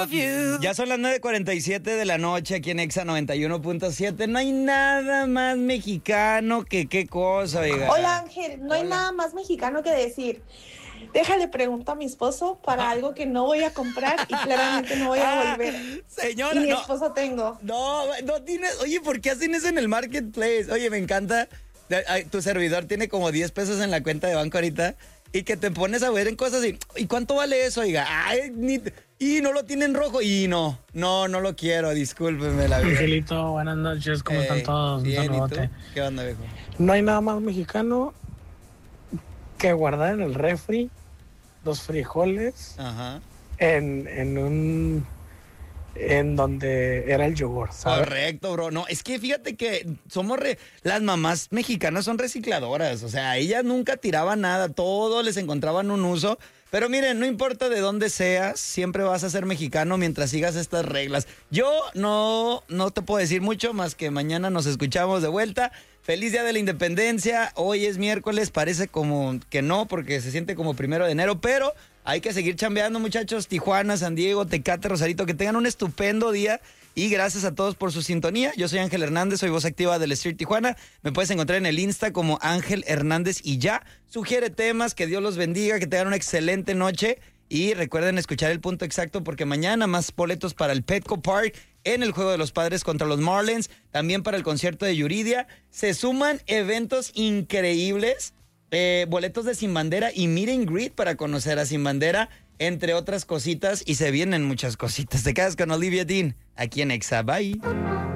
Ya son las 9:47 de la noche aquí en Exa 91.7. No hay nada más mexicano que qué cosa, oiga. Hola Ángel, no hay nada más mexicano que decir. Déjale pregunto a mi esposo para algo que no voy a comprar y claramente no voy a volver. Señora, Y mi no, esposo tengo. no tienes. Oye, ¿por qué hacen eso en el marketplace? Oye, me encanta. Tu servidor tiene como 10 pesos en la cuenta de banco ahorita y que te pones a ver en cosas ¿y cuánto vale eso? Oiga, y no lo tienen rojo. Y no lo quiero, discúlpeme la vida. Angelito, buenas noches, ¿cómo están todos? Un Bien, ¿y tú? saludote. ¿Qué onda, viejo? No hay nada más mexicano que guardar en el refri los frijoles Ajá. en donde era el yogur, ¿sabes? Correcto, bro. No, es que fíjate que las mamás mexicanas son recicladoras, o sea, ellas nunca tiraban nada, todo les encontraban un uso. Pero miren, no importa de dónde seas, siempre vas a ser mexicano mientras sigas estas reglas. Yo no te puedo decir mucho más que mañana nos escuchamos de vuelta. Feliz Día de la Independencia. Hoy es miércoles, parece como que no, porque se siente como 1 de enero, pero hay que seguir chambeando, muchachos. Tijuana, San Diego, Tecate, Rosarito, que tengan un estupendo día. Y gracias a todos por su sintonía. Yo soy Ángel Hernández, soy voz activa del Street Tijuana. Me puedes encontrar en el Insta como Ángel Hernández y ya. Sugiere temas, que Dios los bendiga, que tengan una excelente noche. Y recuerden escuchar el punto exacto porque mañana más boletos para el Petco Park en el Juego de los Padres contra los Marlins. También para el concierto de Yuridia. Se suman eventos increíbles. Boletos de Sin Bandera y meet and greet para conocer a Sin Bandera, entre otras cositas, y se vienen muchas cositas. Te quedas con Olivia Dean aquí en Exa. Bye.